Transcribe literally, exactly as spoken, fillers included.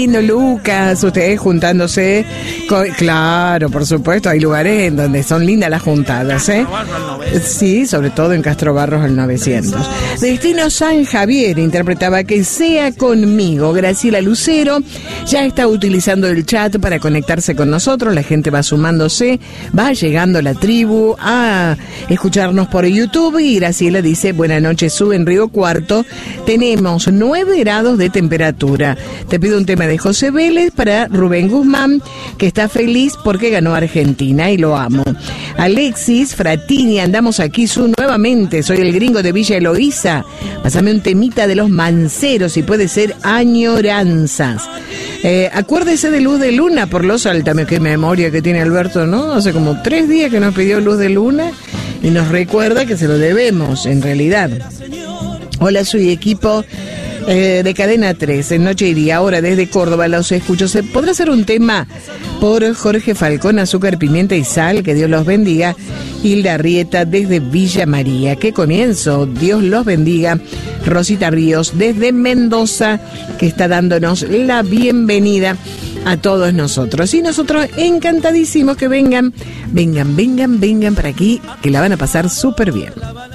lindo, Lucas, ustedes juntándose. Con, claro, por supuesto, hay lugares en donde son lindas las juntadas, ¿eh? Sí, sobre todo en Castro Barros al novecientos. Destino San Javier interpretaba Que sea conmigo. Graciela Lucero ya está utilizando el chat para conectarse con nosotros. La gente va sumándose, va llegando la tribu a escucharnos por YouTube. Y Graciela dice: buenas noches, sube en Río Cuarto. Tenemos nueve grados de temperatura. Te pido un tema de José Vélez para Rubén Guzmán, que está feliz porque ganó Argentina y lo amo. Alexis Fratini, andamos aquí su nuevamente. Soy el gringo de Villa Eloísa. Pásame un temita de los Manceros y puede ser Añoranzas. Eh, acuérdese de Luz de Luna por los Altame. Qué memoria que tiene Alberto, ¿no? Hace como tres días que nos pidió Luz de Luna y nos recuerda que se lo debemos, en realidad. Hola, soy equipo eh, de Cadena tres, en Noche y Día. Ahora desde Córdoba los escucho. ¿Se podrá hacer un tema por Jorge Falcón, Azúcar, Pimienta y Sal? Que Dios los bendiga. Hilda Rieta desde Villa María. ¡Qué comienzo! Dios los bendiga. Rosita Ríos desde Mendoza, que está dándonos la bienvenida a todos nosotros. Y nosotros encantadísimos que vengan, vengan, vengan, vengan para aquí, que la van a pasar súper bien.